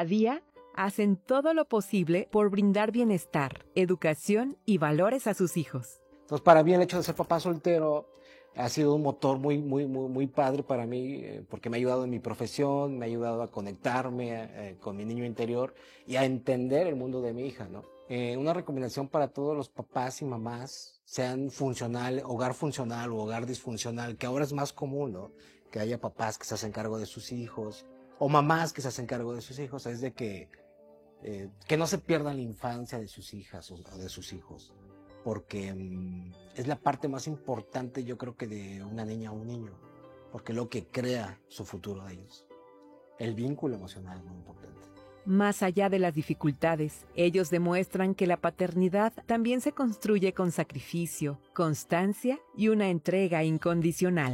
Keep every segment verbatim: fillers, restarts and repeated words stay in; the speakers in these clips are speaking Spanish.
a día hacen todo lo posible por brindar bienestar, educación y valores a sus hijos. Entonces, para mí el hecho de ser papá soltero ha sido un motor muy, muy, muy, muy padre para mí, eh, porque me ha ayudado en mi profesión, me ha ayudado a conectarme eh, con mi niño interior y a entender el mundo de mi hija, ¿no? Eh, una recomendación para todos los papás y mamás, sean funcional, hogar funcional o hogar disfuncional, que ahora es más común, ¿no? Que haya papás que se hacen cargo de sus hijos o mamás que se hacen cargo de sus hijos, es de que, eh, que no se pierdan la infancia de sus hijas o de sus hijos, porque um, es la parte más importante, yo creo, que de una niña o un niño, porque es lo que crea su futuro de ellos. El vínculo emocional es muy importante. Más allá de las dificultades, ellos demuestran que la paternidad también se construye con sacrificio, constancia y una entrega incondicional.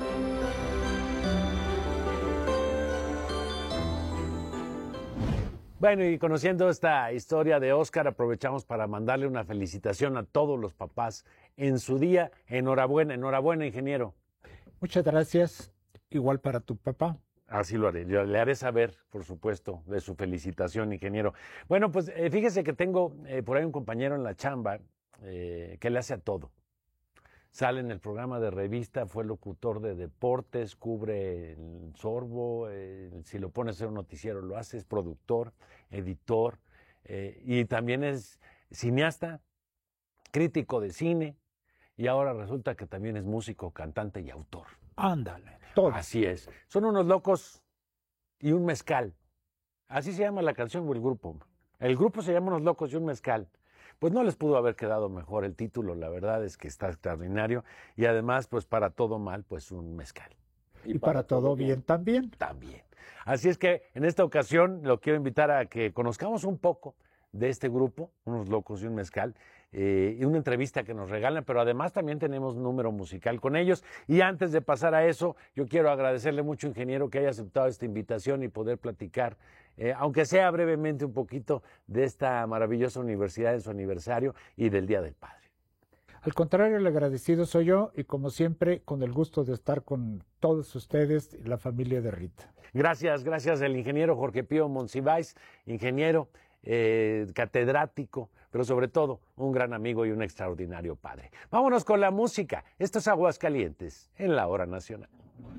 Bueno, y conociendo esta historia de Óscar, aprovechamos para mandarle una felicitación a todos los papás en su día. Enhorabuena, enhorabuena, ingeniero. Muchas gracias. Igual para tu papá. Así lo haré. Yo le haré saber, por supuesto, de su felicitación, ingeniero. Bueno, pues eh, fíjese que tengo eh, por ahí un compañero en la chamba eh, que le hace a todo. Sale en el programa de revista, fue locutor de deportes, cubre el sorbo, eh, si lo pone a hacer un noticiero lo hace, es productor, editor, eh, y también es cineasta, crítico de cine, y ahora resulta que también es músico, cantante y autor. Ándale, todo. Así es. Son unos locos y un mezcal. Así se llama la canción o el grupo. El grupo se llama Unos Locos y un Mezcal. Pues no les pudo haber quedado mejor el título, la verdad es que está extraordinario y además, pues para todo mal, pues un mezcal. Y, y para, para todo bien, bien también. También. Así es que en esta ocasión lo quiero invitar a que conozcamos un poco de este grupo, Unos Locos y un Mezcal, eh, y una entrevista que nos regalan, pero además también tenemos un número musical con ellos. Y antes de pasar a eso, yo quiero agradecerle mucho, ingeniero, que haya aceptado esta invitación y poder platicar, eh, aunque sea brevemente, un poquito de esta maravillosa universidad en su aniversario y del Día del Padre. Al contrario, el agradecido soy yo y como siempre, con el gusto de estar con todos ustedes y la familia de Rita. Gracias, gracias al ingeniero Jorge Pío Monsiváis, ingeniero, eh, catedrático, pero sobre todo un gran amigo y un extraordinario padre. Vámonos con la música. Esto es Aguascalientes en la Hora Nacional.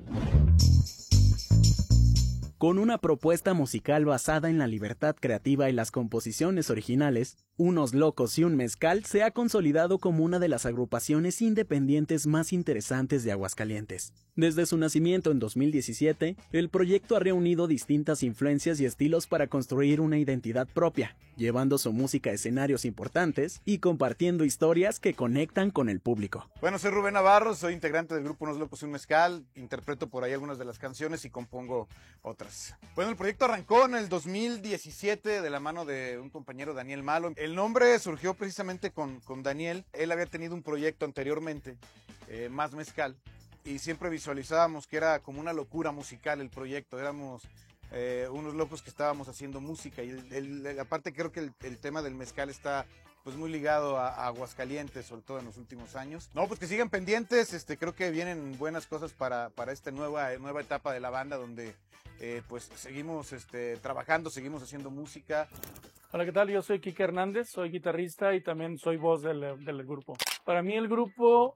Con una propuesta musical basada en la libertad creativa y las composiciones originales, Unos Locos y un Mezcal se ha consolidado como una de las agrupaciones independientes más interesantes de Aguascalientes. Desde su nacimiento en dos mil diecisiete, el proyecto ha reunido distintas influencias y estilos para construir una identidad propia, llevando su música a escenarios importantes y compartiendo historias que conectan con el público. Bueno, soy Rubén Navarro, soy integrante del grupo Unos Locos y un Mezcal, interpreto por ahí algunas de las canciones y compongo otras. Bueno, el proyecto arrancó en el dos mil diecisiete de la mano de un compañero, Daniel Malo. El nombre surgió precisamente con, con Daniel. Él había tenido un proyecto anteriormente, eh, Más Mezcal, y siempre visualizábamos que era como una locura musical el proyecto. Éramos eh, unos locos que estábamos haciendo música y el, el, aparte creo que el, el tema del mezcal está pues muy ligado a, a Aguascalientes, sobre todo en los últimos años. No, pues que sigan pendientes, este, creo que vienen buenas cosas para, para esta nueva, nueva etapa de la banda donde eh, pues seguimos este, trabajando, seguimos haciendo música. Hola, ¿qué tal? Yo soy Quique Hernández, soy guitarrista y también soy voz del, del grupo. Para mí el grupo,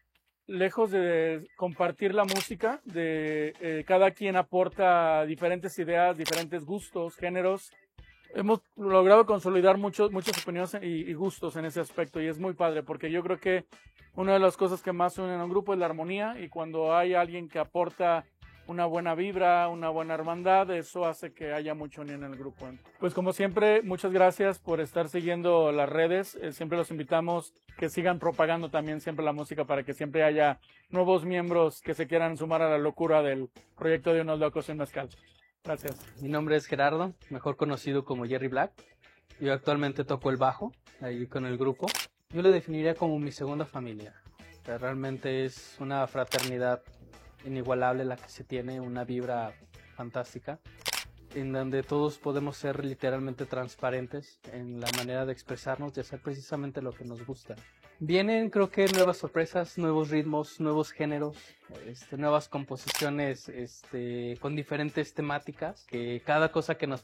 lejos de compartir la música, de eh, cada quien aporta diferentes ideas, diferentes gustos, géneros. Hemos logrado consolidar muchos, muchas opiniones y, y gustos en ese aspecto y es muy padre porque yo creo que una de las cosas que más unen a un grupo es la armonía y cuando hay alguien que aporta una buena vibra, una buena hermandad, eso hace que haya mucha unión en el grupo. Pues como siempre, muchas gracias por estar siguiendo las redes, eh, siempre los invitamos que sigan propagando también siempre la música para que siempre haya nuevos miembros que se quieran sumar a la locura del proyecto de Unos Locos y un Mezcal. Gracias. Mi nombre es Gerardo, mejor conocido como Jerry Black. Yo actualmente toco el bajo ahí con el grupo. Yo lo definiría como mi segunda familia. O sea, realmente es una fraternidad inigualable la que se tiene, una vibra fantástica, en donde todos podemos ser literalmente transparentes en la manera de expresarnos y hacer precisamente lo que nos gusta. Vienen, creo que, nuevas sorpresas, nuevos ritmos, nuevos géneros, este, nuevas composiciones este, con diferentes temáticas, que cada cosa que nos pasa en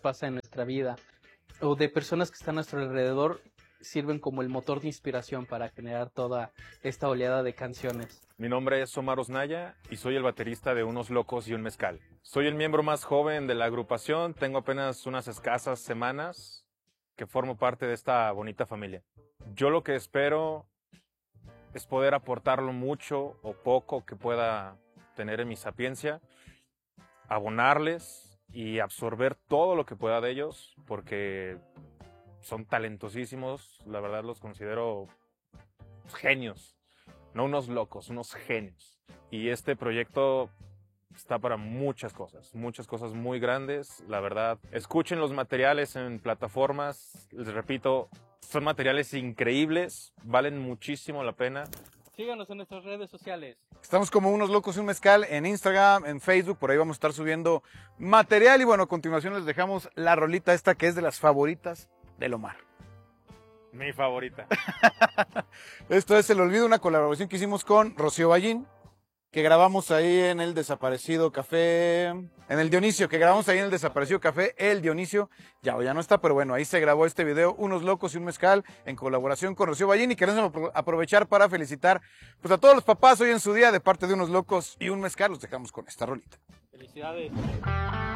nuestra vida o de personas que están a nuestro alrededor sirven como el motor de inspiración para generar toda esta oleada de canciones. Mi nombre es Omar Osnaya y soy el baterista de Unos Locos y un Mezcal. Soy el miembro más joven de la agrupación, tengo apenas unas escasas semanas que formo parte de esta bonita familia. Yo lo que espero es poder aportar lo mucho o poco que pueda tener en mi sapiencia, abonarles y absorber todo lo que pueda de ellos, porque son talentosísimos, la verdad los considero genios, no unos locos, unos genios. Y este proyecto está para muchas cosas, muchas cosas muy grandes, la verdad. Escuchen los materiales en plataformas, les repito, son materiales increíbles, valen muchísimo la pena. Síganos en nuestras redes sociales. Estamos como Unos Locos y un Mezcal en Instagram, en Facebook, por ahí vamos a estar subiendo material. Y bueno, a continuación les dejamos la rolita esta que es de las favoritas del Omar. Mi favorita. Esto es El Olvido, una colaboración que hicimos con Rocío Ballín, que grabamos ahí en el Desaparecido Café, en el Dionisio, que grabamos ahí en el Desaparecido Café, el Dionisio, ya, ya no está, pero bueno, ahí se grabó este video, Unos Locos y un Mezcal, en colaboración con Rocío Ballín, y queremos aprovechar para felicitar pues a todos los papás hoy en su día, de parte de Unos Locos y un Mezcal, los dejamos con esta rolita. Felicidades.